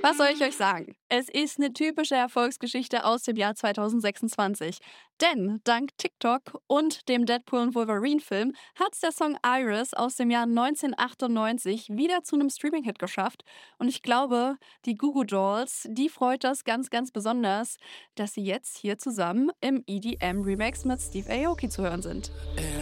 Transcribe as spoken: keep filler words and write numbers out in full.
Was soll ich euch sagen? Es ist eine typische Erfolgsgeschichte aus dem Jahr zwanzig sechsundzwanzig. Denn dank TikTok und dem Deadpool und Wolverine-Film hat's der Song Iris aus dem Jahr neunzehnhundertachtundneunzig wieder zu einem Streaming-Hit geschafft. Und ich glaube, die Goo Goo Dolls, die freut das ganz, ganz besonders, dass sie jetzt hier zusammen im E D M-Remix mit Steve Aoki zu hören sind.